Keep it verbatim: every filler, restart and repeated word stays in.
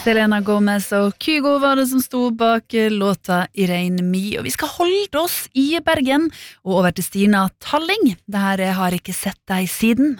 Selena Gomez og Kygo var det som sto bak låta Irene Mi. Og vi skal holde oss i Bergen og over til Stina Talling. Det her har ikke sett deg siden.